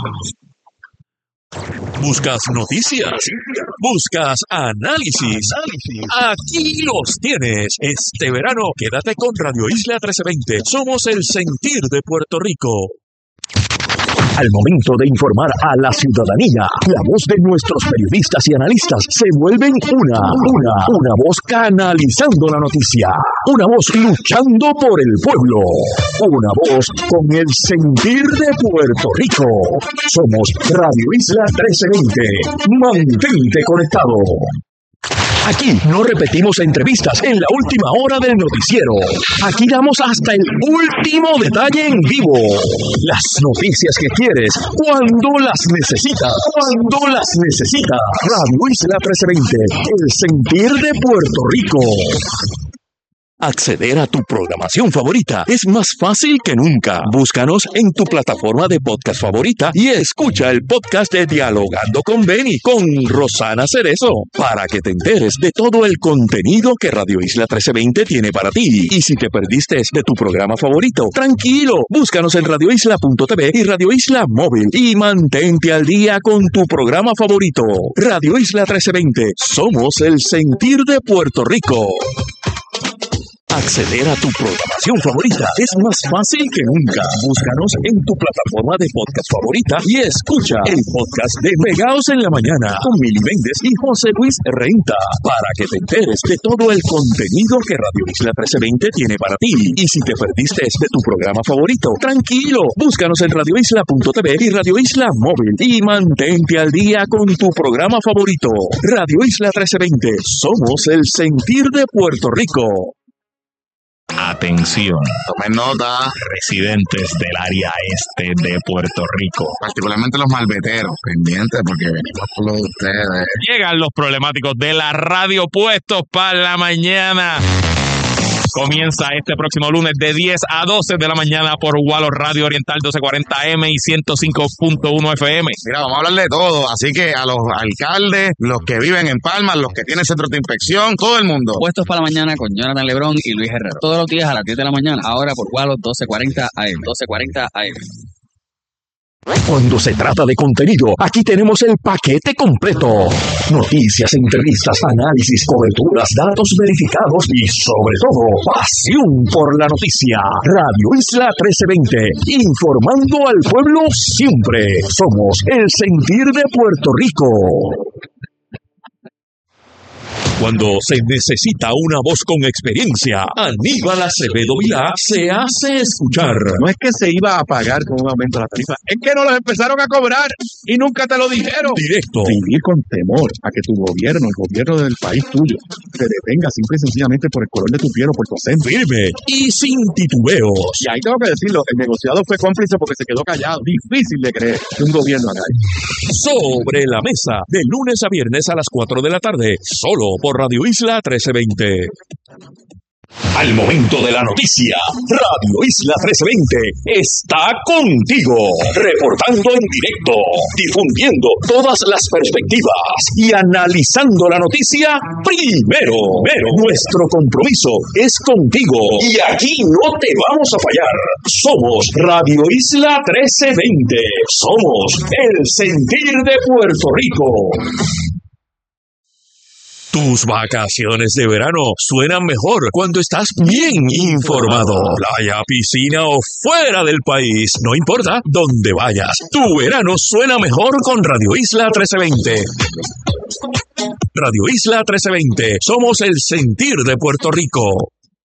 ¿Buscas noticias? ¿Buscas análisis? Aquí los tienes. Este verano, quédate con Radio Isla 1320. Somos el sentir de Puerto Rico. Al momento de informar a la ciudadanía, la voz de nuestros periodistas y analistas se vuelven una voz canalizando la noticia, una voz luchando por el pueblo, una voz con el sentir de Puerto Rico. Somos Radio Isla 1320. Mantente conectado. Aquí no repetimos entrevistas en la última hora del noticiero. Aquí damos hasta el último detalle en vivo. Las noticias que quieres, cuando las necesitas. Radio Isla 1320, el sentir de Puerto Rico. Acceder a tu programación favorita es más fácil que nunca. Búscanos en tu plataforma de podcast favorita y escucha el podcast de Dialogando con Benny, con Rosana Cerezo, para que te enteres de todo el contenido que Radio Isla 1320 tiene para ti. Y si te perdiste de tu programa favorito, tranquilo, búscanos en radioisla.tv y Radio Isla Móvil y mantente al día con tu programa favorito. Radio Isla 1320, somos el sentir de Puerto Rico. Acceder a tu programación favorita es más fácil que nunca. Búscanos en tu plataforma de podcast favorita y escucha el podcast de Pegaos en la Mañana con Mili Méndez y José Luis Renta, para que te enteres de todo el contenido que Radio Isla 1320 tiene para ti. Y si te perdiste de tu programa favorito, tranquilo, búscanos en radioisla.tv y Radio Isla Móvil y mantente al día con tu programa favorito. Radio Isla 1320, somos el sentir de Puerto Rico. Atención, tomen nota, residentes del área este de Puerto Rico, particularmente los malveteros, pendientes porque venimos por lo de ustedes. Llegan los problemáticos de la radio puestos para la mañana. Comienza este próximo lunes de 10 a 12 de la mañana por Gualo Radio Oriental 1240M y 105.1 FM. Mira, vamos a hablar de todo, así que a los alcaldes, los que viven en Palma, los que tienen centros de inspección, todo el mundo. Puestos para la mañana con Jonathan Lebrón y Luis Herrero. Todos los días a las 10 de la mañana, ahora por Gualo 1240 AM. 1240 AM. Cuando se trata de contenido, aquí tenemos el paquete completo. Noticias, entrevistas, análisis, coberturas, datos verificados y, sobre todo, pasión por la noticia. Radio Isla 1320, informando al pueblo siempre. Somos el sentir de Puerto Rico. Cuando se necesita una voz con experiencia, Aníbal Acevedo Vilá se hace escuchar. No es que se iba a pagar con un aumento de la tarifa, es que no los empezaron a cobrar y nunca te lo dijeron. Directo. Vivir con temor a que tu gobierno, el gobierno del país tuyo, te detenga simple y sencillamente por el color de tu piel o por tu acento. Firme y sin titubeos. Y ahí tengo que decirlo, el negociado fue cómplice porque se quedó callado. Difícil de creer que un gobierno haga eso. Sobre la mesa, de lunes a viernes a las 4 de la tarde, solo por Radio Isla 1320. Al momento de la noticia, Radio Isla 1320 está contigo, reportando en directo, difundiendo todas las perspectivas y analizando la noticia primero. Nuestro compromiso es contigo y aquí no te vamos a fallar. Somos Radio Isla 1320. Somos el sentir de Puerto Rico. Tus vacaciones de verano suenan mejor cuando estás bien informado. Playa, piscina o fuera del país, no importa dónde vayas. Tu verano suena mejor con Radio Isla 1320. Radio Isla 1320, somos el sentir de Puerto Rico.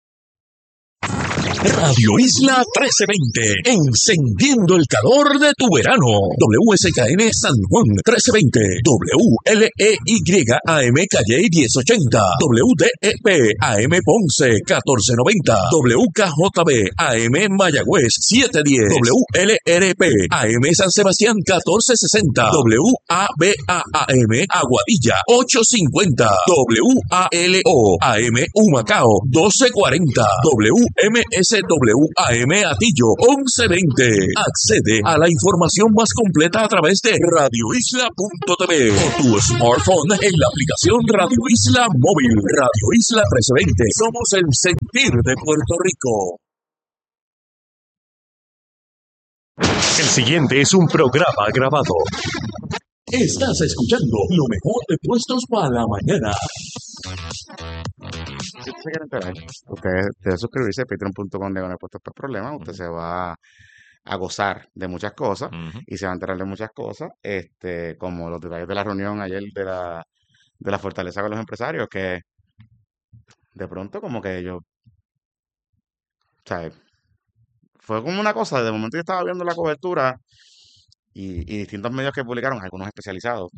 Radio Isla 1320, encendiendo el calor de tu verano. WSKN San Juan 1320, WLEY AM Calle 1080, WDEP AM Ponce 1490, WKJB AM Mayagüez 710, WLRP AM San Sebastián 1460, WABA AM Aguadilla 850, WALO AM Humacao 1240, WMSWAM Atillo 1120. Accede a la información más completa a través de radioisla.tv o tu smartphone en la aplicación Radio Isla Móvil. Radio Isla 1320. Somos el sentir de Puerto Rico. El siguiente es un programa grabado. Estás escuchando lo mejor de Puestos para la Mañana. Si usted se quiere enterar, usted debe suscribirse a patreon.com de Puestos por Problemas. Usted se va a gozar de muchas cosas y se va a enterar de muchas cosas, como los detalles de la reunión ayer de la fortaleza con los empresarios, que de pronto como que yo, ¿sabes? Fue como una cosa, de momento yo estaba viendo la cobertura y distintos medios que publicaron, algunos especializados,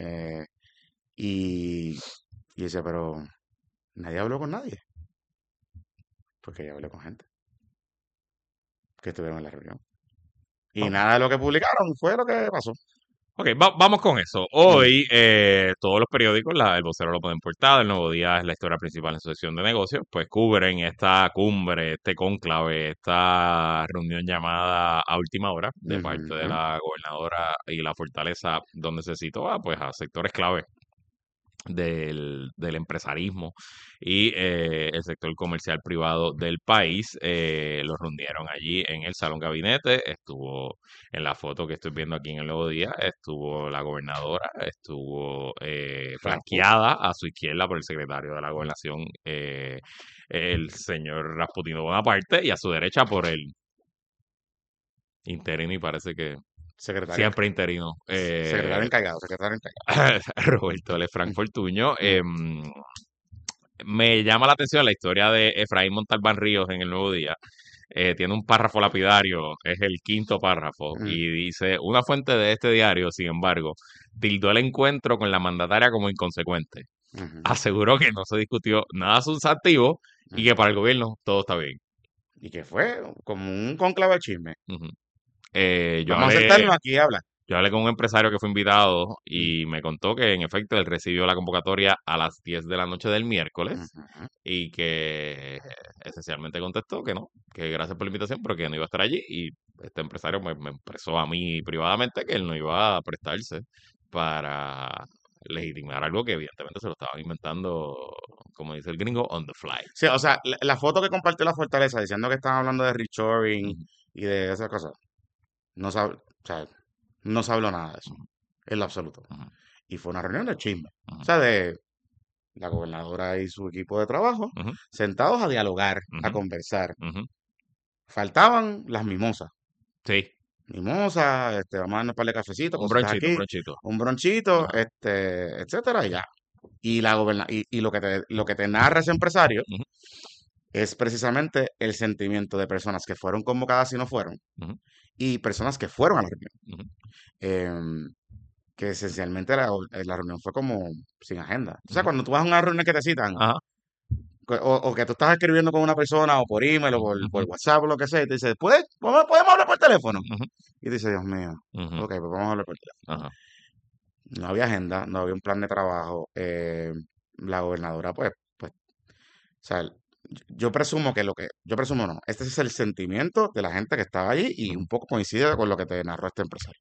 y decía, pero nadie habló con nadie, porque yo hablé con gente que estuvieron en la reunión. Y nada de lo que publicaron fue lo que pasó. Ok, vamos con eso. Hoy todos los periódicos, El Vocero lo ponen en portada, El Nuevo Día es la historia principal en su sección de negocios, pues cubren esta cumbre, este cónclave, esta reunión llamada a última hora de parte de la gobernadora y la fortaleza, donde se citó pues a sectores clave del empresarismo y el sector comercial privado del país. Los reunieron allí en el Salón Gabinete. Estuvo en la foto que estoy viendo aquí en El Nuevo Día, estuvo la gobernadora, estuvo flanqueada a su izquierda por el secretario de la Gobernación, el señor Rasputino Bonaparte, y a su derecha por el interino, y parece que siempre interino. Secretario encargado. Roberto Lefranc Fortuño. Me llama la atención la historia de Efraín Montalbán Ríos en El Nuevo Día. Tiene un párrafo lapidario, es el quinto párrafo, y dice: una fuente de este diario, sin embargo, tildó el encuentro con la mandataria como inconsecuente. Aseguró que no se discutió nada sustantivo y que para el gobierno todo está bien. Y que fue como un conclave de chisme. Vamos a sentarnos aquí y hablar. Yo hablé con un empresario que fue invitado y me contó que en efecto él recibió la convocatoria a las 10 de la noche del miércoles y que esencialmente contestó que no, que gracias por la invitación, pero que no iba a estar allí. Y este empresario me expresó a mí privadamente que él no iba a prestarse para legitimar algo que evidentemente se lo estaban inventando, como dice el gringo, on the fly. Sí, o sea, la foto que compartió la fortaleza diciendo que estaban hablando de reshoring y de esas cosas, no sabe, o sea, no se habló nada de eso, en lo absoluto. Y fue una reunión de chisme, o sea, de la gobernadora y su equipo de trabajo, sentados a dialogar, a conversar. Faltaban las mimosas. Sí. Mimosas, vamos a darnos un par de cafecitos, un bronchito, etcétera, y ya. Y lo que te narra ese empresario es precisamente el sentimiento de personas que fueron convocadas y no fueron, y personas que fueron a la reunión. Que esencialmente la reunión fue como sin agenda. O sea, cuando tú vas a una reunión que te citan, o que tú estás escribiendo con una persona, o por email, o por WhatsApp, o lo que sea, y te dice, ¿podemos hablar por teléfono? Y dice, Dios mío, ok, pues vamos a hablar por teléfono. No había agenda, no había un plan de trabajo. La gobernadora, pues, o sea, yo presumo no, este es el sentimiento de la gente que estaba allí y un poco coincide con lo que te narró este empresario.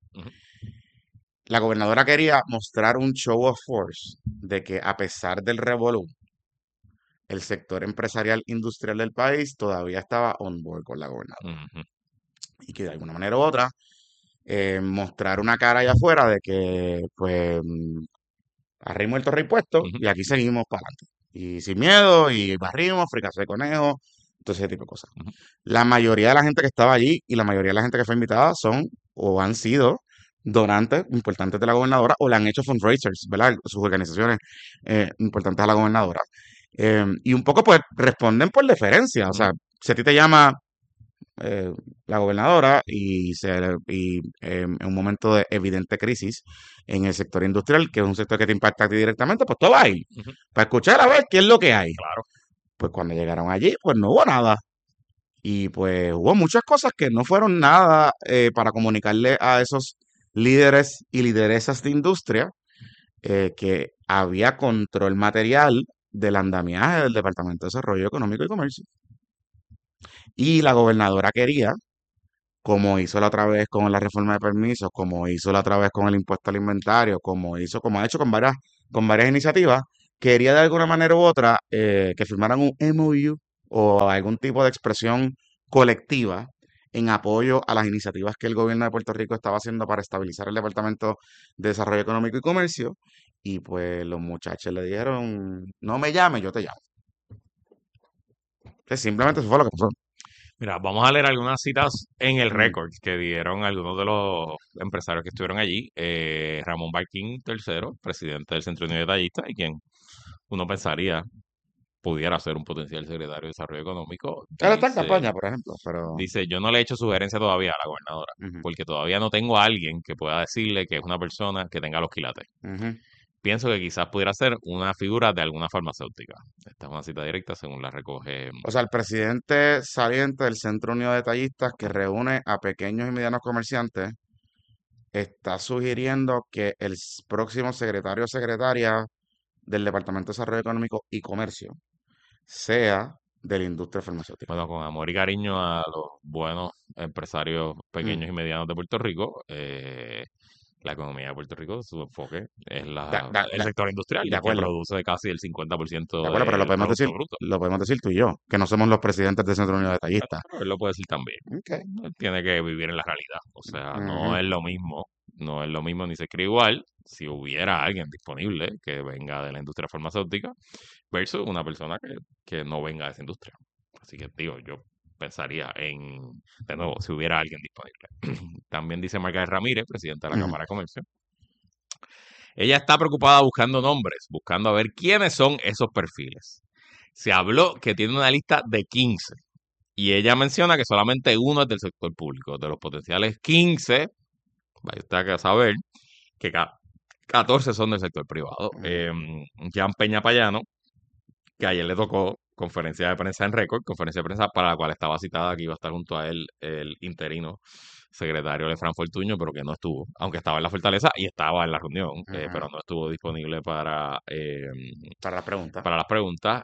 La gobernadora quería mostrar un show of force de que a pesar del revolú, el sector empresarial industrial del país todavía estaba on board con la gobernadora. Y que de alguna manera u otra, mostrar una cara allá afuera de que, pues, arrimos el torre y puesto y aquí seguimos para adelante. Y sin miedo, y barrimos, fricase de conejo, todo ese tipo de cosas. La mayoría de la gente que estaba allí y la mayoría de la gente que fue invitada son o han sido donantes importantes de la gobernadora o le han hecho fundraisers, ¿verdad? Sus organizaciones importantes a la gobernadora. Y un poco pues responden por deferencia. O sea, si a ti te llama la gobernadora y en un momento de evidente crisis en el sector industrial, que es un sector que te impacta a ti directamente, pues tú vas a ir para escuchar a ver qué es lo que hay. Claro. Pues cuando llegaron allí, pues no hubo nada. Y pues hubo muchas cosas que no fueron nada para comunicarle a esos líderes y lideresas de industria que había control material del andamiaje del Departamento de Desarrollo Económico y Comercio. Y la gobernadora quería, como hizo la otra vez con la reforma de permisos, como hizo la otra vez con el impuesto al inventario, como ha hecho con varias iniciativas, quería de alguna manera u otra que firmaran un MOU o algún tipo de expresión colectiva en apoyo a las iniciativas que el gobierno de Puerto Rico estaba haciendo para estabilizar el Departamento de Desarrollo Económico y Comercio. Y pues los muchachos le dijeron, no me llames, yo te llamo. Entonces, simplemente eso fue lo que pasó. Mira, vamos a leer algunas citas en el Mm. récord que dieron algunos de los empresarios que estuvieron allí. Ramón Barquín III, presidente del Centro Unido de Detallistas, y quien uno pensaría pudiera ser un potencial secretario de Desarrollo Económico, Él está en dice, campaña, por ejemplo, pero... dice, yo no le he hecho sugerencia todavía a la gobernadora, Ujú, porque todavía no tengo a alguien que pueda decirle que es una persona que tenga los quilates. ujú. Pienso que quizás pudiera ser una figura de alguna farmacéutica. Esta es una cita directa según la recoge. O sea, el presidente saliente del Centro Unido de Detallistas que reúne a pequeños y medianos comerciantes está sugiriendo que el próximo secretario o secretaria del Departamento de Desarrollo Económico y Comercio sea de la industria farmacéutica. Bueno, con amor y cariño a los buenos empresarios pequeños y medianos de Puerto Rico, la economía de Puerto Rico, su enfoque es el sector industrial, de que acuerdo. produce casi el 50% De acuerdo, pero del Producto Bruto. lo podemos decir tú y yo, que no somos los presidentes del Centro Unido de Detallistas. Pero él lo puede decir también. Ok. Él tiene que vivir en la realidad. O sea, no Ujú. es lo mismo, no es lo mismo ni se escribe igual si hubiera alguien disponible que venga de la industria farmacéutica versus una persona que no venga de esa industria. Así que, digo, yo pensaría de nuevo, si hubiera alguien disponible. También dice Margaret Ramírez, presidenta de la Ujú. Cámara de Comercio. Ella está preocupada buscando nombres, buscando a ver quiénes son esos perfiles. Se habló que tiene una lista de 15 y ella menciona que solamente uno es del sector público. De los potenciales 15, vaya usted a saber que 14 son del sector privado. Jan Peña Payano, que ayer le tocó conferencia de prensa en récord, conferencia de prensa para la cual estaba citada que iba a estar junto a él el interino secretario Lefranc Fortuño, pero que no estuvo, aunque estaba en la Fortaleza y estaba en la reunión, pero no estuvo disponible para la pregunta. para las preguntas.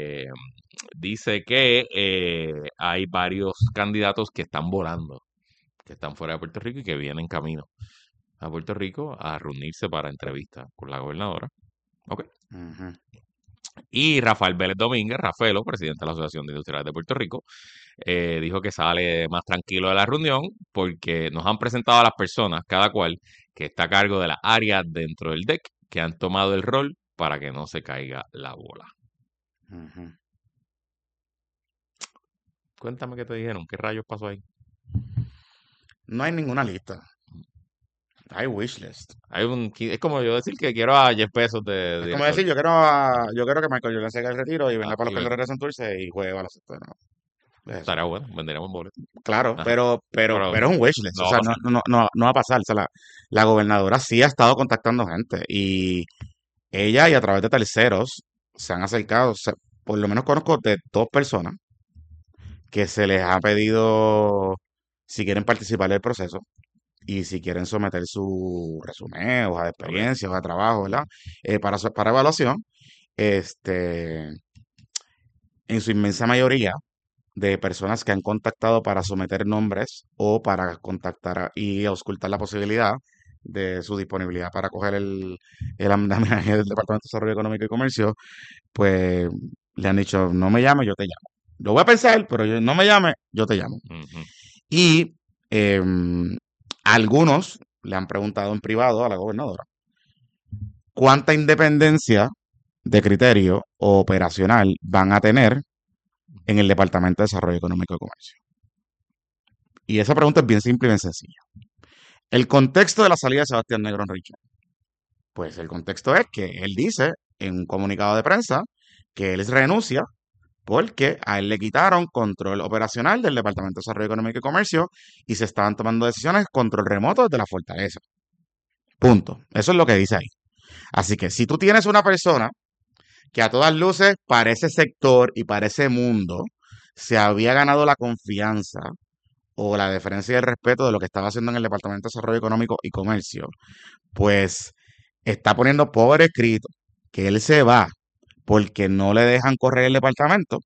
Dice que hay varios candidatos que están volando, que están fuera de Puerto Rico y que vienen camino a Puerto Rico a reunirse para entrevista con la gobernadora. Ok. Ujú. Y Rafael Vélez Domínguez, Rafaelo, presidente de la Asociación de Industriales de Puerto Rico, dijo que sale más tranquilo de la reunión porque nos han presentado a las personas, cada cual, que está a cargo de la área dentro del DEC, que han tomado el rol para que no se caiga la bola. Ujú. Cuéntame qué te dijeron, qué rayos pasó ahí. No hay ninguna lista. Hay wishlist. Es como yo decir que quiero a Jeff Bezos de Es como director. decir, yo quiero que Michael Jordan se haga el retiro y venga para los y Cardenales de Santurce y juegue baloncesto. ¿No? Es eso. Estaría bueno, venderíamos boletos. Claro, Ajá. pero es un wishlist. No O va sea, a pasar. no va a pasar. O sea, la gobernadora sí ha estado contactando gente y ella y a través de terceros se han acercado. O sea, por lo menos conozco de 2 personas que se les ha pedido si quieren participar del proceso y si quieren someter su resumen, hoja de experiencia, hoja de trabajo, ¿verdad? Para evaluación. En su inmensa mayoría de personas que han contactado para someter nombres o para contactar y auscultar la posibilidad de su disponibilidad para coger el andamiaje del Departamento de Desarrollo Económico y Comercio, pues le han dicho, no me llame, yo te llamo. Lo voy a pensar, pero no me llame, yo te llamo. Ujú. Y algunos le han preguntado en privado a la gobernadora cuánta independencia de criterio o operacional van a tener en el Departamento de Desarrollo Económico y Comercio. Y esa pregunta es bien simple y bien sencilla. El contexto de la salida de Sebastián Negrón Richard. Pues el contexto es que él dice en un comunicado de prensa que él renuncia porque a él le quitaron control operacional del Departamento de Desarrollo Económico y Comercio y se estaban tomando decisiones control remoto desde la fortaleza. Punto. Eso es lo que dice ahí. Así que si tú tienes una persona que a todas luces para ese sector y para ese mundo se había ganado la confianza o la deferencia y el respeto de lo que estaba haciendo en el Departamento de Desarrollo Económico y Comercio, pues está poniendo por escrito que él se va porque no le dejan correr el departamento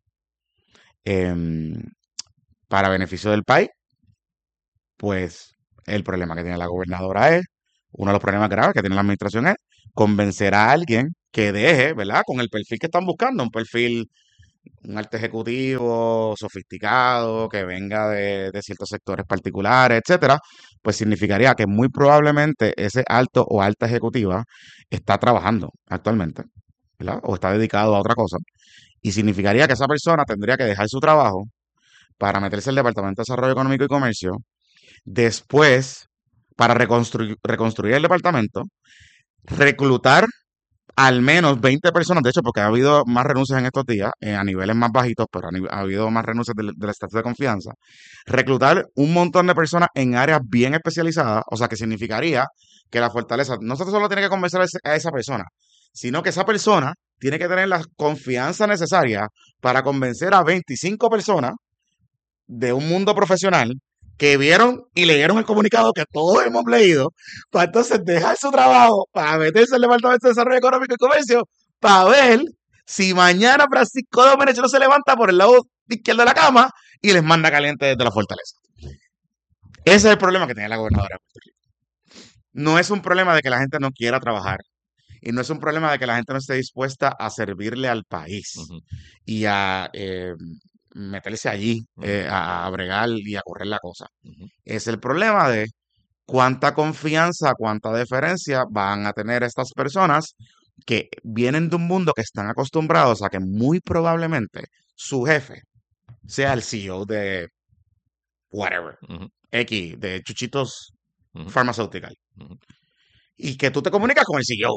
para beneficio del país, pues el problema que tiene la gobernadora es, uno de los problemas graves que tiene la administración es convencer a alguien que deje, ¿verdad? Con el perfil que están buscando, un perfil un alto ejecutivo sofisticado que venga de ciertos sectores particulares, etcétera, pues significaría que muy probablemente ese alto o alta ejecutiva está trabajando actualmente, ¿verdad? O está dedicado a otra cosa. Y significaría que esa persona tendría que dejar su trabajo para meterse al Departamento de Desarrollo Económico y Comercio, después, para reconstruir el departamento, reclutar al menos 20 personas, de hecho, porque ha habido más renuncias en estos días, a niveles más bajitos, pero ha habido más renuncias del estatus de confianza, reclutar un montón de personas en áreas bien especializadas, o sea, que significaría que la fortaleza no solo tiene que convencer a esa persona, sino que esa persona tiene que tener la confianza necesaria para convencer a 25 personas de un mundo profesional que vieron y leyeron el comunicado que todos hemos leído, para entonces dejar su trabajo, para meterse al Departamento de Desarrollo Económico y Comercio, para ver si mañana Francisco Domenech no se levanta por el lado izquierdo de la cama y les manda caliente desde la fortaleza. Ese es el problema que tiene la gobernadora de Puerto Rico. No es un problema de que la gente no quiera trabajar, y no es un problema de que la gente no esté dispuesta a servirle al país y a meterse allí a bregar y a correr la cosa. Es el problema de cuánta confianza, cuánta deferencia van a tener estas personas que vienen de un mundo que están acostumbrados a que muy probablemente su jefe sea el CEO de whatever, X, de Chuchitos Pharmaceutical. Y que tú te comunicas con el CEO.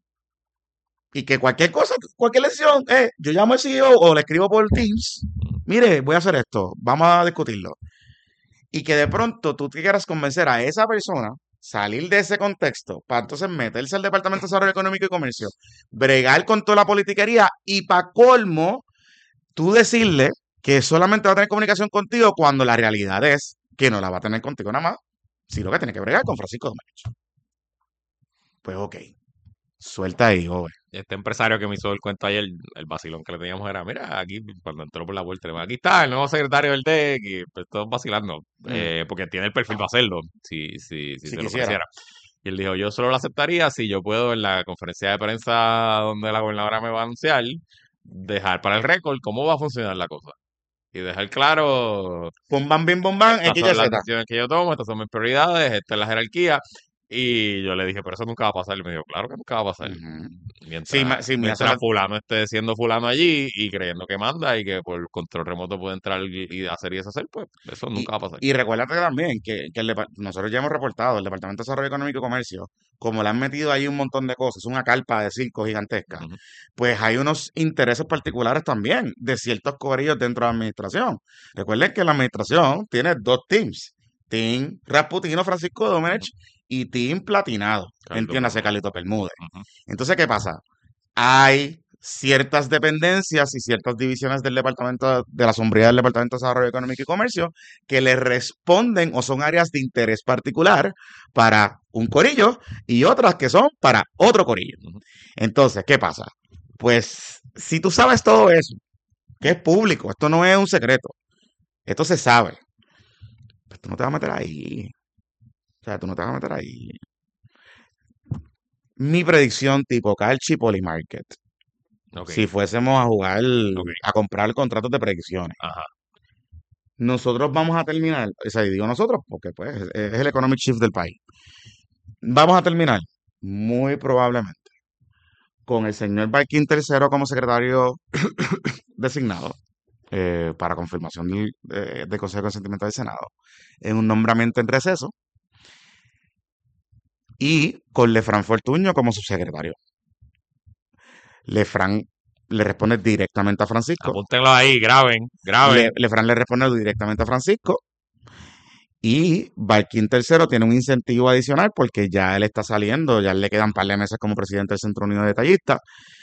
Y que cualquier cosa, cualquier lección, yo llamo al CEO o le escribo por Teams, mire, voy a hacer esto, vamos a discutirlo. Y que de pronto tú te quieras convencer a esa persona, salir de ese contexto, para entonces meterse al Departamento de Desarrollo Económico y Comercio, bregar con toda la politiquería y para colmo, tú decirle que solamente va a tener comunicación contigo cuando la realidad es que no la va a tener contigo nada más, sino que tiene que bregar con Francisco Domenech. Pues ok, suelta ahí, joven. Este empresario que me hizo el cuento ayer, el vacilón que le teníamos era, mira, aquí cuando entró por la vuelta, aquí está el nuevo secretario del DEC, y pues todos vacilando, porque tiene el perfil para hacerlo, si se lo ofreciera. Y él dijo, yo solo lo aceptaría si yo puedo en la conferencia de prensa donde la gobernadora me va a anunciar, dejar para el récord cómo va a funcionar la cosa. Y dejar claro, bum bam, bim, bum bam, estas son las decisiones que yo tomo, estas son mis prioridades, esta es la jerarquía. Y yo le dije, pero eso nunca va a pasar. Y me dijo, claro que nunca va a pasar. Mientras fulano esté siendo fulano allí y creyendo que manda y que por control remoto puede entrar y hacer y deshacer, pues eso nunca va a pasar. Y recuérdate también que nosotros ya hemos reportado, el Departamento de Desarrollo Económico y Comercio, como le han metido ahí un montón de cosas, una carpa de circo gigantesca, pues hay unos intereses particulares también de ciertos corillos dentro de la administración. Recuerden que la administración tiene dos teams. Team Rasputino, Francisco Domenech, y Team Platinado, entiéndase, Carlito Bermúdez. Entonces, ¿qué pasa? Hay ciertas dependencias y ciertas divisiones del departamento, de la sombría del Departamento de Desarrollo Económico y Comercio, que le responden o son áreas de interés particular para un corillo y otras que son para otro corillo. Entonces, ¿qué pasa? Pues, si tú sabes todo eso, que es público, esto no es un secreto, esto se sabe, pues tú no te vas a meter ahí. O sea, tú no te vas a meter ahí. Mi predicción tipo Calchi Polymarket. Si fuésemos a jugar, a comprar contratos de predicciones. Nosotros vamos a terminar, o sea, y digo nosotros porque pues es el economic shift del país. Vamos a terminar, muy probablemente, con el señor Barkin III como secretario designado para confirmación del Consejo de Consentimiento del Senado, en un nombramiento en receso, y con Lefranc Fortuño como subsecretario. Lefranc le responde directamente a Francisco. Apúntenlo ahí, graben. Lefranc le responde directamente a Francisco. Y Barkin III tiene un incentivo adicional porque ya él está saliendo, ya le quedan un par de meses como presidente del Centro Unido de Detallistas.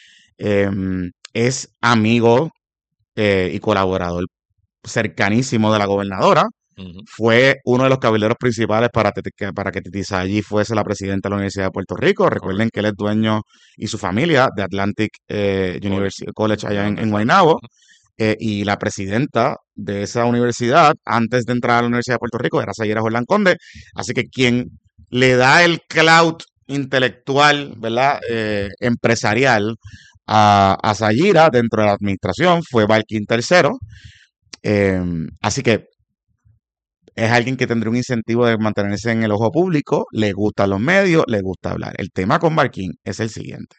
Es amigo y colaborador cercanísimo de la gobernadora. Fue uno de los cabilderos principales para que Titi Sayi fuese la presidenta de la Universidad de Puerto Rico. Recuerden que él es dueño y su familia de Atlantic University College allá en Guaynabo. Y la presidenta de esa universidad, antes de entrar a la Universidad de Puerto Rico, era Sayera Jordán Conde. Así que quien le da el clout intelectual, ¿verdad? Empresarial a Sayira dentro de la administración fue Balkin tercero. Así que es alguien que tendría un incentivo de mantenerse en el ojo público, le gustan los medios, le gusta hablar. El tema con Balkin es el siguiente.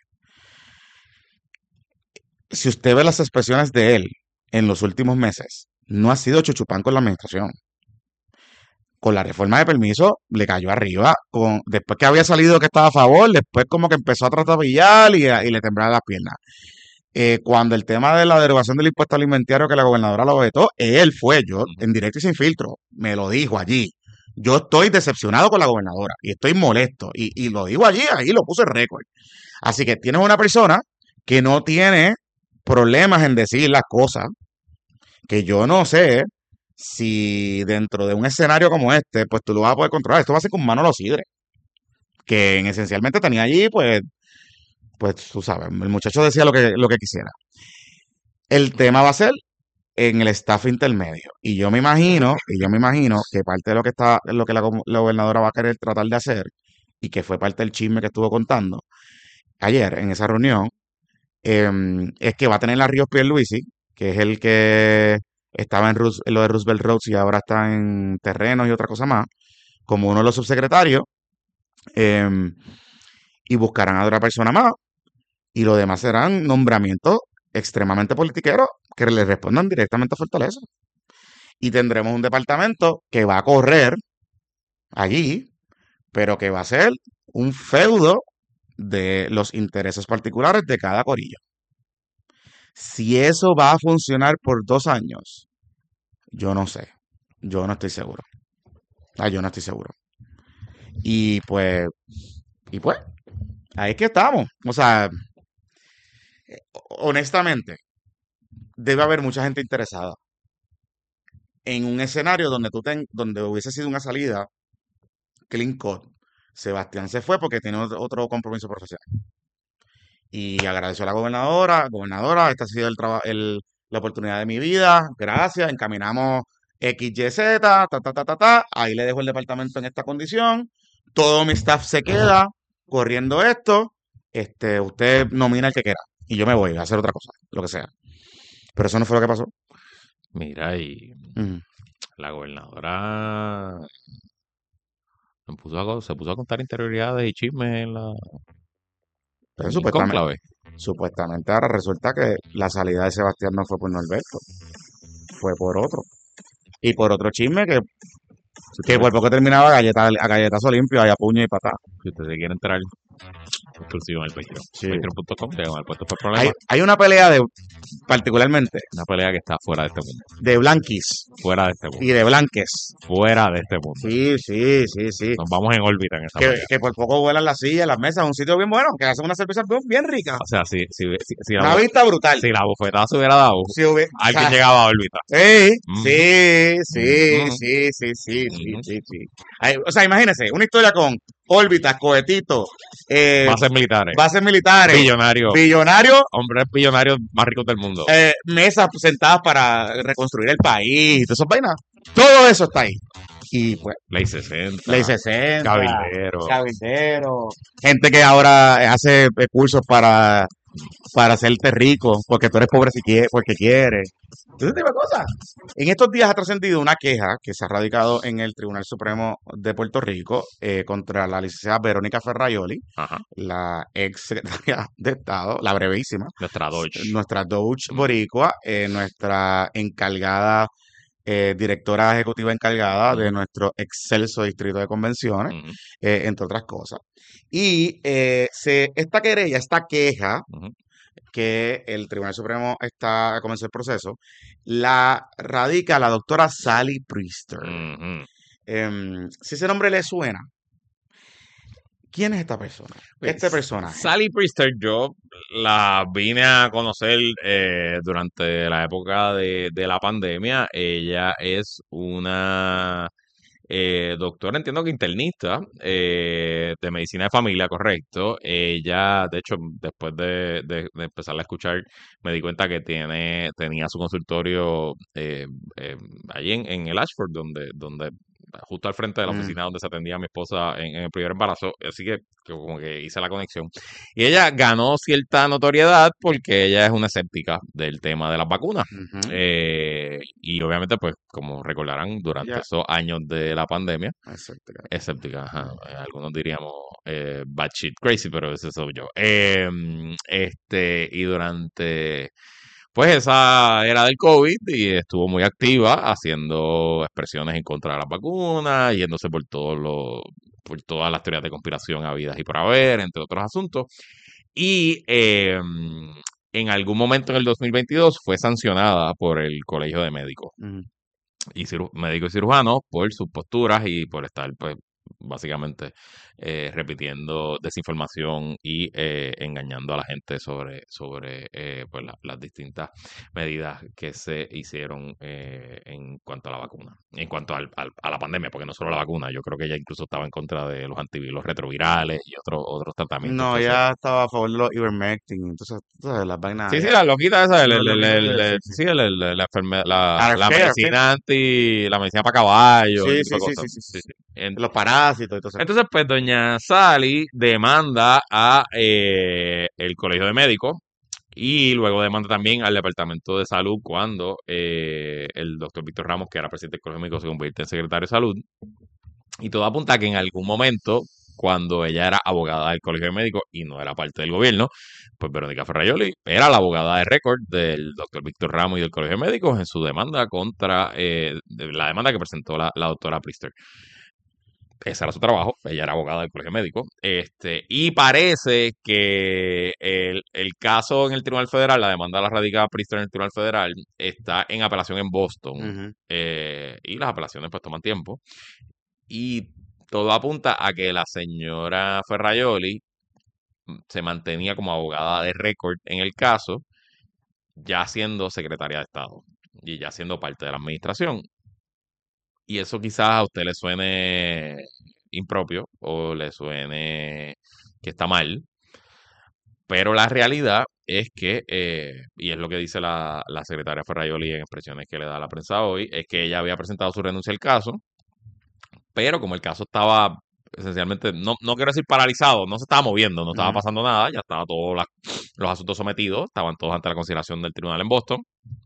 Si usted ve las expresiones de él en los últimos meses, no ha sido chuchupán con la administración. Con la reforma de permiso le cayó arriba. Después que había salido que estaba a favor, después como que empezó a trastabillar y le temblaban las piernas. Cuando el tema de la derogación del impuesto alimentario que la gobernadora lo vetó, él fue yo, en directo y sin filtro, me lo dijo allí. Yo estoy decepcionado con la gobernadora y estoy molesto. Y lo digo allí, ahí lo puse en récord. Así que tienes una persona que no tiene problemas en decir las cosas, que yo no sé si dentro de un escenario como este, pues tú lo vas a poder controlar. Esto va a ser con Manolo Sidre, que esencialmente tenía allí, pues tú sabes, el muchacho decía lo que quisiera. El tema va a ser en el staff intermedio. Y yo me imagino que parte de lo que la gobernadora va a querer tratar de hacer, y que fue parte del chisme que estuvo contando ayer en esa reunión, es que va a tener a Ríos Pierluisi, que es el que estaba en lo de Roosevelt Roads y ahora está en terrenos y otra cosa más, como uno de los subsecretarios, y buscarán a otra persona más, y lo demás serán nombramientos extremadamente politiqueros que le respondan directamente a Fortaleza. Y tendremos un departamento que va a correr allí, pero que va a ser un feudo de los intereses particulares de cada corillo. Si eso va a funcionar por 2 años, yo no sé. Yo no estoy seguro. Yo no estoy seguro. Y pues, ahí es que estamos. O sea, honestamente, debe haber mucha gente interesada en un escenario donde hubiese sido una salida clean cut. Sebastián se fue porque tiene otro compromiso profesional. Y agradeció a la gobernadora. Gobernadora, esta ha sido la oportunidad de mi vida. Gracias. Encaminamos XYZ, Ahí le dejo el departamento en esta condición. Todo mi staff se queda corriendo esto. Usted nomina el que quiera. Y yo me voy a hacer otra cosa, lo que sea. Pero eso no fue lo que pasó. Mira, y la gobernadora se puso a contar interioridades y chismes en Pero el cónclave. Supuestamente ahora resulta que la salida de Sebastián no fue por Norberto, fue por otro. Y por otro chisme que por poco terminaba a galletazo limpio, a puño y patá. Si usted se quiere entrar exclusivo en el Patreon. Sí. Patreon.com, el puesto por problema. Hay una pelea particularmente. Una pelea que está fuera de este mundo. De blanquis. Fuera de este mundo. Y de blanques. Fuera de este mundo. Sí. Nos vamos en órbita en esa pelea. Que por poco vuelan las sillas, las mesas, un sitio bien bueno, que hacen una cerveza bien rica. O sea, si una vista brutal. Si la bufetada se hubiera dado, alguien llegaba a órbita. Sí. O sea, imagínense, una historia con órbitas, cohetitos, bases militares, billonarios, hombres billonarios más ricos del mundo, mesas sentadas para reconstruir el país, todas esas vainas, todo eso está ahí. Y pues, Ley 60, cabildero, gente que ahora hace cursos para hacerte rico, porque tú eres pobre porque quieres. Ese tipo de cosas. En estos días ha trascendido una queja que se ha radicado en el Tribunal Supremo de Puerto Rico contra la licenciada Verónica Ferraioli, la ex secretaria de Estado, la brevísima, nuestra Doge boricua, nuestra encargada, directora ejecutiva encargada de nuestro excelso distrito de convenciones, entre otras cosas. Y esta queja, que el Tribunal Supremo comenzó el proceso, la radica la doctora Sally Priester. Si ese nombre le suena, ¿quién es esta persona? Este personaje. Sally Priester, yo la vine a conocer durante la época de la pandemia. Ella es una doctora, entiendo que internista, de medicina de familia, correcto. Ella, de hecho, después de empezar a escuchar, me di cuenta que tenía su consultorio allí en el Ashford, donde justo al frente de la oficina donde se atendía a mi esposa en el primer embarazo, así que como que hice la conexión. Y ella ganó cierta notoriedad porque ella es una escéptica del tema de las vacunas. Y obviamente, pues, como recordarán, durante esos años de la pandemia, escéptica, ajá, algunos diríamos bad shit crazy, pero ese soy yo. Y durante pues esa era del COVID y estuvo muy activa haciendo expresiones en contra de las vacunas, yéndose por por todas las teorías de conspiración habidas y por haber, entre otros asuntos. Y en algún momento en el 2022 fue sancionada por el Colegio de Médicos y médicos y cirujanos por sus posturas y por estar, pues, básicamente repitiendo desinformación y engañando a la gente sobre pues las distintas medidas que se hicieron en cuanto a la vacuna, en cuanto a la pandemia, porque no solo la vacuna, yo creo que ella incluso estaba en contra de los retrovirales y otros tratamientos. No, ella estaba a favor de los ivermectin, entonces las vainas. Sí, las loquitas esas, la enfermedad, la medicina la medicina para caballos, sí. Los parásitos y todo eso. Entonces, pues, doña Sally demanda a el Colegio de Médicos y luego demanda también al Departamento de Salud cuando el doctor Víctor Ramos, que era presidente del Colegio de Médicos, se convierte en secretario de Salud. Y todo apunta a que en algún momento, cuando ella era abogada del Colegio de Médicos y no era parte del gobierno, pues Verónica Ferraioli era la abogada de récord del doctor Víctor Ramos y del Colegio de Médicos en su demanda contra la demanda que presentó la doctora Priester. Ese era su trabajo, ella era abogada del Colegio Médico, y parece que el caso en el Tribunal Federal, la demanda la radica Priester en el Tribunal Federal, está en apelación en Boston, y las apelaciones pues toman tiempo, y todo apunta a que la señora Ferraioli se mantenía como abogada de récord en el caso, ya siendo secretaria de Estado, y ya siendo parte de la administración. Y eso quizás a usted le suene impropio o le suene que está mal, pero la realidad es que, y es lo que dice la secretaria Ferraioli en expresiones que le da a la prensa hoy, es que ella había presentado su renuncia al caso, pero como el caso estaba esencialmente, no quiero decir paralizado, no se estaba moviendo, no estaba pasando nada, ya estaban todos los asuntos sometidos, estaban todos ante la consideración del tribunal en Boston.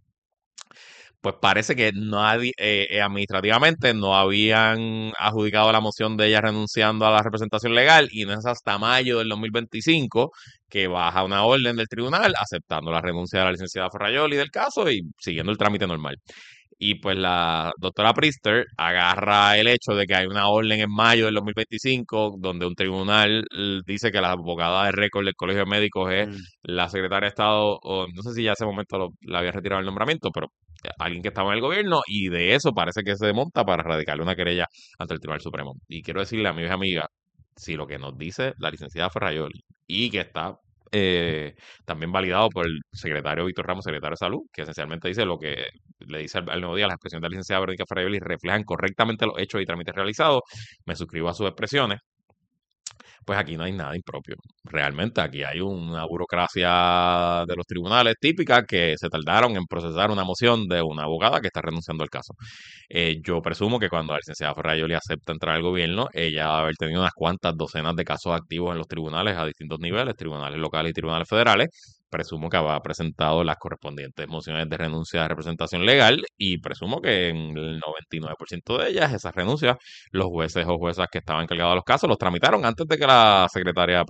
Pues parece que nadie, administrativamente no habían adjudicado la moción de ella renunciando a la representación legal y no es hasta mayo del 2025 que baja una orden del tribunal aceptando la renuncia de la licenciada Ferraioli del caso y siguiendo el trámite normal. Y pues la doctora Priester agarra el hecho de que hay una orden en mayo del 2025 donde un tribunal dice que la abogada de récord del Colegio de Médicos es la secretaria de Estado, o no sé si ya ese momento le había retirado el nombramiento, pero alguien que estaba en el gobierno, y de eso parece que se desmonta para radicarle una querella ante el Tribunal Supremo. Y quiero decirle, amigos y amigas, si lo que nos dice la licenciada Ferraioli y que está también validado por el secretario Víctor Ramos, secretario de Salud, que esencialmente dice lo que le dice al Nuevo Día, las expresiones de la licenciada Verónica Ferraioli reflejan correctamente los hechos y trámites realizados, me suscribo a sus expresiones. Pues aquí no hay nada impropio. Realmente aquí hay una burocracia de los tribunales típica que se tardaron en procesar una moción de una abogada que está renunciando al caso. Yo presumo que cuando la licenciada Ferraioli acepta entrar al gobierno, ella va a haber tenido unas cuantas docenas de casos activos en los tribunales a distintos niveles, tribunales locales y tribunales federales. Presumo que habrá presentado las correspondientes mociones de renuncia de representación legal y presumo que en el 99% de ellas, esas renuncias, los jueces o juezas que estaban encargados de los casos los tramitaron antes de que la secretaria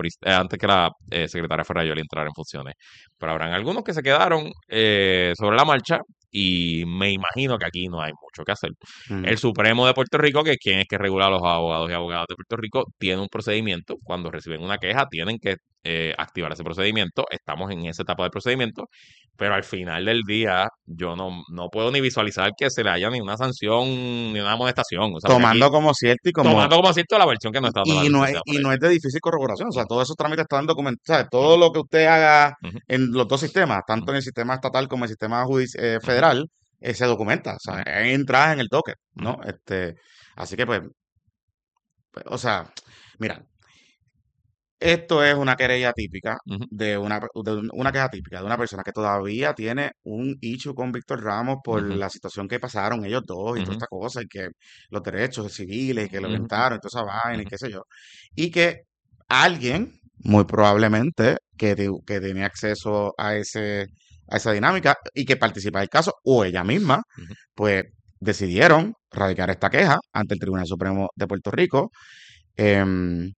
Ferraioli entrara en funciones. Pero habrán algunos que se quedaron sobre la marcha y me imagino que aquí no hay mucho que hacer. El Supremo de Puerto Rico, que es quien es que regula a los abogados y abogadas de Puerto Rico, tiene un procedimiento. Cuando reciben una queja, tienen que activar ese procedimiento. Estamos en esa etapa del procedimiento, pero al final del día yo no puedo ni visualizar que se le haya ni una sanción ni una amonestación. O sea, tomando como cierto la versión que no está dando y no es de difícil corroboración. O sea, todos esos trámites están documentados. Todo lo que usted haga en los dos sistemas, tanto en el sistema estatal como en el sistema federal, se documenta. O sea, entra en el docket, ¿no? Así que pues, o sea, mira, Esto es una querella típica Ujú. de una queja típica de una persona que todavía tiene un issue con Víctor Ramos por Ujú. la situación que pasaron ellos dos y toda Ujú. esta cosa, y que los derechos civiles y que lo Ujú. violentaron y toda esa vaina y Ujú. qué sé yo. Y que alguien, muy probablemente, que tenía acceso a esa dinámica y que participa del caso, o ella misma, Ujú. pues decidieron radicar esta queja ante el Tribunal Supremo de Puerto Rico. em,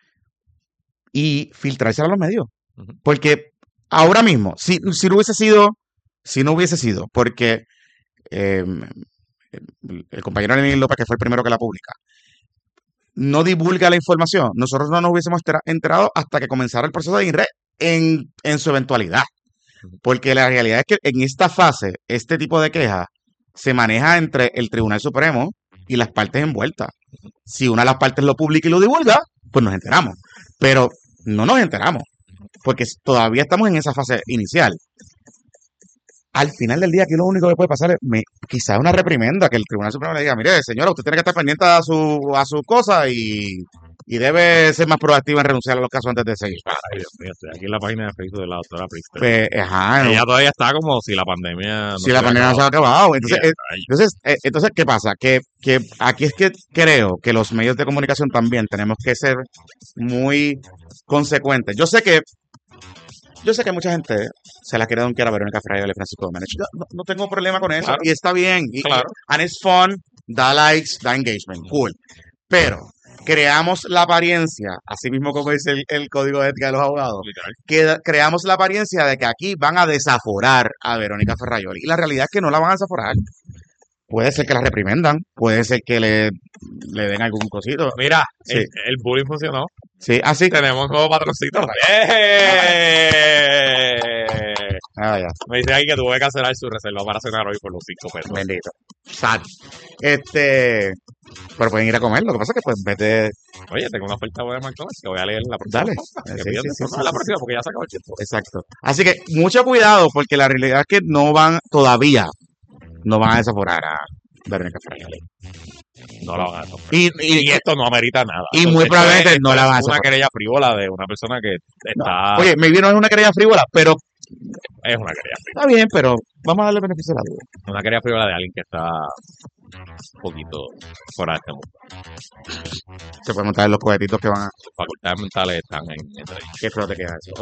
y filtrársela a los medios. Ujú. Porque ahora mismo, si no hubiese sido, porque el compañero Lenín López, que fue el primero que la publica, no divulga la información, nosotros no nos hubiésemos enterado hasta que comenzara el proceso de INRE en su eventualidad. Porque la realidad es que en esta fase, este tipo de quejas se maneja entre el Tribunal Supremo y las partes envueltas. Si una de las partes lo publica y lo divulga, pues nos enteramos. Pero no nos enteramos, porque todavía estamos en esa fase inicial. Al final del día, aquí lo único que puede pasar es quizás una reprimenda, que el Tribunal Supremo le diga, mire, señora, usted tiene que estar pendiente a su cosa y debe ser más proactiva en renunciar a los casos antes de seguir. Ay, Dios mío, estoy aquí en la página de Facebook de la doctora Priester. Pues, ajá, Ella todavía está como si la pandemia no si la pandemia no se ha acabado. Entonces, ¿qué pasa? Que aquí es que creo que los medios de comunicación también tenemos que ser muy consecuentes. Yo sé que mucha gente se la quiere donkear a Verónica Ferrayoli y Francisco Domenech. Yo no tengo problema con eso. Claro. Y está bien. Claro. And it's fun, da likes, da engagement. Cool. Pero creamos la apariencia, así mismo como dice el código de ética de los abogados, que creamos la apariencia de que aquí van a desaforar a Verónica Ferrayoli. Y la realidad es que no la van a desaforar. Puede ser que la reprimendan, puede ser que le den algún cosito. Mira, Sí. el bullying funcionó. Sí, así. Tenemos nuevo patroncito. Ya. Me dice ahí que tuvo que cancelar su reserva para cenar hoy por los 5 pesos. Bendito. Sad. Pero pueden ir a comer. Lo que pasa es que pues vete. Oye, tengo una oferta buena de McDonald's que voy a leer en la próxima. Dale. Que Sí, pidan sí, después, sí, no, la sí. próxima porque ya se acabó el tiempo. Exacto. Así que mucho cuidado, porque la realidad es que todavía no van a desaforar a Verónica Ferrayoli. No la van a desaforar. Y esto no amerita nada. y muy Esto probablemente es- no la van a Es una desaforar. querella frívola de una persona que está... Oye, maybe no es una querella frívola, pero Es una querella frívola. está bien, pero vamos a darle beneficio a la duda. Una querella frívola de alguien que está un poquito fuera de este mundo. Se puede montar en los cohetitos que van a. Sus facultades mentales están entre ellos. ¿Qué feo te queda eso?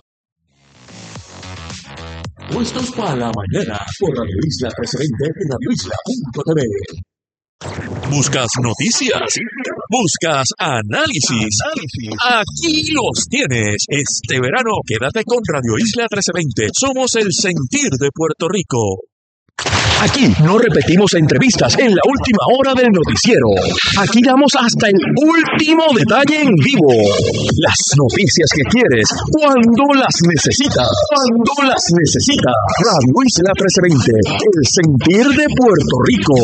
Puestos para la mañana por Radio Isla 1320 y radioisla.tv. ¿Buscas noticias? ¿Buscas análisis? Aquí los tienes. Este verano quédate con Radio Isla 1320. Somos el sentir de Puerto Rico. Aquí no repetimos entrevistas en la última hora del noticiero. Aquí damos hasta el último detalle en vivo. Las noticias que quieres, cuando las necesitas. Radio Isla 1320, el sentir de Puerto Rico.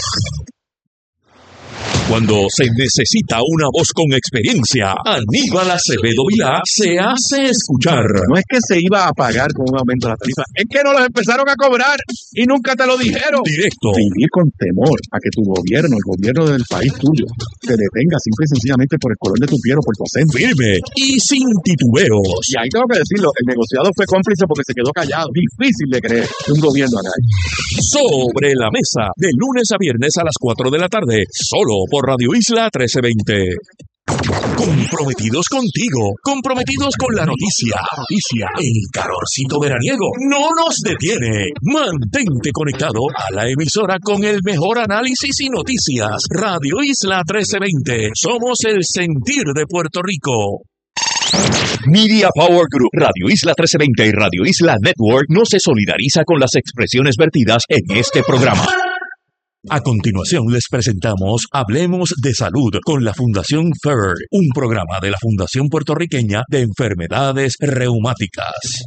Cuando se necesita una voz con experiencia, Aníbal Acevedo Vilá se hace escuchar. No es que se iba a pagar con un aumento de la tarifa, es que no los empezaron a cobrar y nunca te lo dijeron. Directo, Vivir con temor a que tu gobierno, el gobierno del país tuyo, te detenga simple y sencillamente por el color de tu piel o por tu acento. firme y sin titubeos. Y ahí tengo que decirlo, el negociado fue cómplice porque se quedó callado. Difícil de creer que un gobierno haga eso. Sobre la mesa, de lunes a viernes a las 4 de la tarde, solo por Radio Isla 1320. Comprometidos contigo, comprometidos con la noticia. El calorcito veraniego no nos detiene. Mantente conectado a la emisora con el mejor análisis y noticias. Radio Isla 1320. Somos el sentir de Puerto Rico. Media Power Group, Radio Isla 1320 y Radio Isla Network no se solidariza con las expresiones vertidas en este programa. A continuación les presentamos Hablemos de Salud con la Fundación FER, un programa de la Fundación Puertorriqueña de Enfermedades Reumáticas.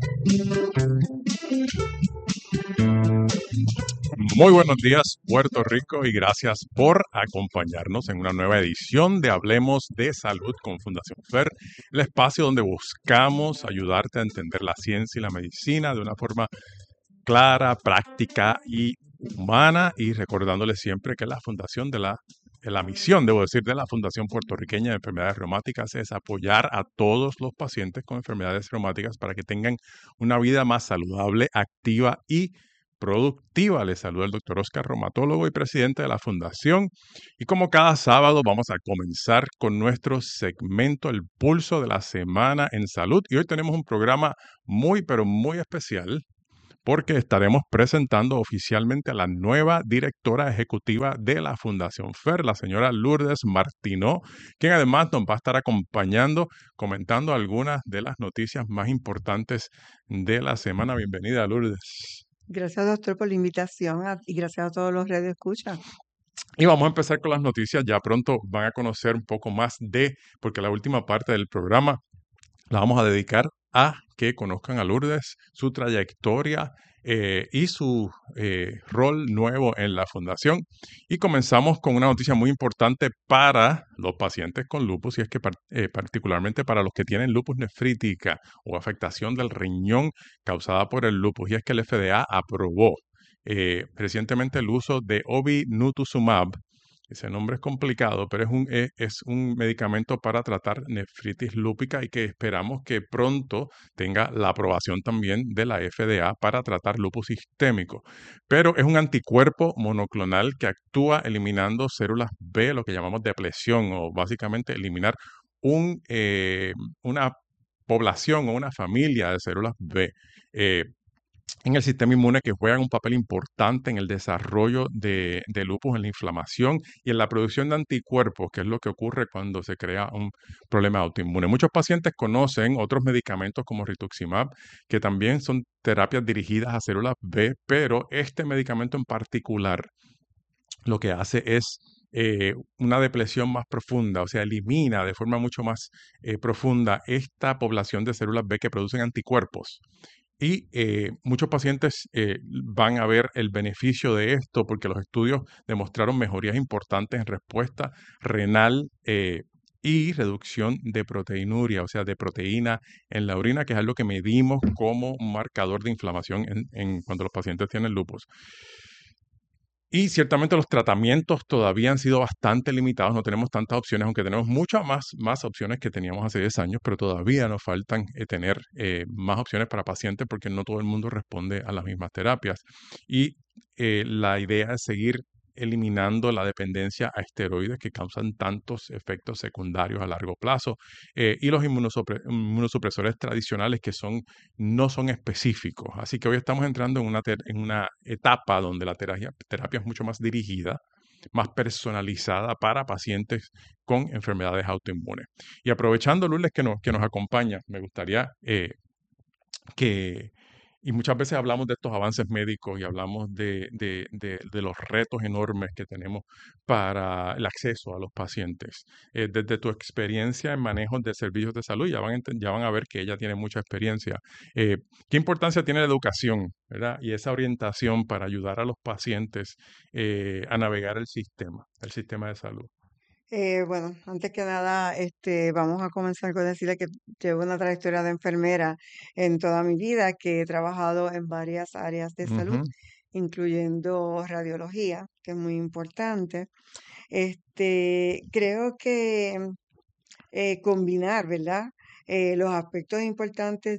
Muy buenos días, Puerto Rico, y gracias por acompañarnos en una nueva edición de Hablemos de Salud con Fundación FER, el espacio donde buscamos ayudarte a entender la ciencia y la medicina de una forma clara, práctica y humana, y recordándole siempre que la fundación de la la misión, debo decir, de la Fundación Puertorriqueña de Enfermedades Reumáticas es apoyar a todos los pacientes con enfermedades reumáticas para que tengan una vida más saludable, activa y productiva. Les saluda el doctor Oscar, reumatólogo y presidente de la Fundación. Y como cada sábado vamos a comenzar con nuestro segmento El Pulso de la Semana en Salud. Y hoy tenemos un programa muy, pero muy especial, porque estaremos presentando oficialmente a la nueva directora ejecutiva de la Fundación FER, la señora Lourdes Martineau, quien además nos va a estar acompañando, comentando algunas de las noticias más importantes de la semana. Bienvenida, Lourdes. Gracias, doctor, por la invitación y gracias a todos los radioescuchas. Y vamos a empezar con las noticias. Ya pronto van a conocer un poco más porque la última parte del programa la vamos a dedicar a que conozcan a Lourdes, su trayectoria y su rol nuevo en la fundación. Y comenzamos con una noticia muy importante para los pacientes con lupus, y es que particularmente para los que tienen lupus nefrítica o afectación del riñón causada por el lupus, y es que el FDA aprobó recientemente el uso de obinutusumab. Ese nombre es complicado, pero es un medicamento para tratar nefritis lúpica y que esperamos que pronto tenga la aprobación también de la FDA para tratar lupus sistémico. Pero es un anticuerpo monoclonal que actúa eliminando células B, lo que llamamos depresión, o básicamente eliminar una población o una familia de células B. En el sistema inmune, que juegan un papel importante en el desarrollo de lupus, en la inflamación y en la producción de anticuerpos, que es lo que ocurre cuando se crea un problema autoinmune. Muchos pacientes conocen otros medicamentos como rituximab, que también son terapias dirigidas a células B, pero este medicamento en particular lo que hace es una depresión más profunda, o sea, elimina de forma mucho más profunda esta población de células B que producen anticuerpos. Y muchos pacientes van a ver el beneficio de esto porque los estudios demostraron mejorías importantes en respuesta renal y reducción de proteinuria, o sea, de proteína en la orina, que es algo que medimos como un marcador de inflamación cuando los pacientes tienen lupus. Y ciertamente los tratamientos todavía han sido bastante limitados, no tenemos tantas opciones, aunque tenemos muchas más opciones que teníamos hace 10 años, pero todavía nos faltan tener más opciones para pacientes porque no todo el mundo responde a las mismas terapias. Y la idea es seguir eliminando la dependencia a esteroides que causan tantos efectos secundarios a largo plazo y los inmunosupresores tradicionales que no son específicos. Así que hoy estamos entrando en una etapa donde la terapia es mucho más dirigida, más personalizada para pacientes con enfermedades autoinmunes. Y aprovechando, Lourdes, que nos acompaña, me gustaría y muchas veces hablamos de estos avances médicos y hablamos de los retos enormes que tenemos para el acceso a los pacientes. Desde tu experiencia en manejo de servicios de salud, ya van a ver que ella tiene mucha experiencia. ¿Qué importancia tiene la educación, ¿verdad? Y esa orientación para ayudar a los pacientes a navegar el sistema de salud? Bueno, antes que nada, vamos a comenzar con decirle que llevo una trayectoria de enfermera en toda mi vida, que he trabajado en varias áreas de salud, incluyendo radiología, que es muy importante. Creo que combinar, ¿verdad? Los aspectos importantes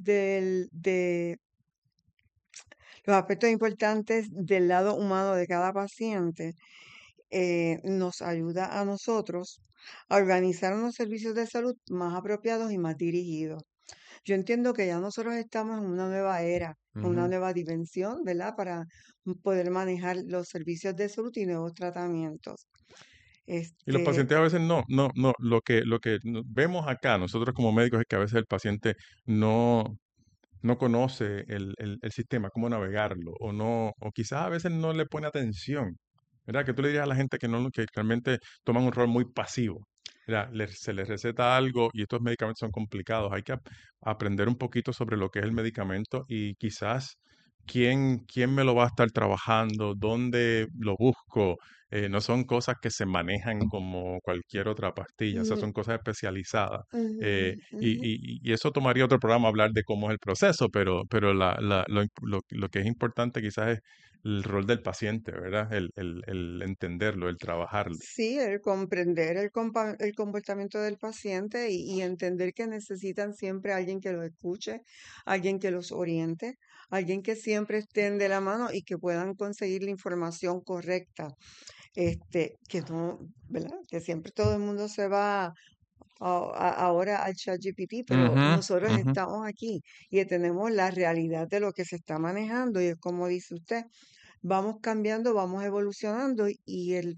los aspectos importantes del lado humano de cada paciente nos ayuda a nosotros a organizar unos servicios de salud más apropiados y más dirigidos. Yo entiendo que ya nosotros estamos en una nueva era, en una nueva dimensión, ¿verdad? Para poder manejar los servicios de salud y nuevos tratamientos. Y los pacientes a veces no, lo que vemos acá nosotros como médicos es que a veces el paciente no conoce el sistema, cómo navegarlo, o quizás a veces no le pone atención, ¿verdad? Que tú le dirías a la gente que realmente toman un rol muy pasivo, ¿verdad? Se les receta algo y estos medicamentos son complicados. Hay que aprender un poquito sobre lo que es el medicamento y quizás quién me lo va a estar trabajando, dónde lo busco. No son cosas que se manejan como cualquier otra pastilla, esas Ujú, son cosas especializadas. ujú, ujú. Y eso tomaría otro programa hablar de cómo es el proceso, pero lo que es importante quizás es el rol del paciente, ¿verdad? El entenderlo, el trabajarlo. Sí, el comprender el comportamiento del paciente y entender que necesitan siempre alguien que los escuche, alguien que los oriente, alguien que siempre estén de la mano y que puedan conseguir la información correcta. Que no, ¿verdad? Que siempre todo el mundo se va ahora al ChatGPT, pero Ujú, nosotros ujú. estamos aquí y tenemos la realidad de lo que se está manejando y es como dice usted, vamos cambiando, vamos evolucionando y el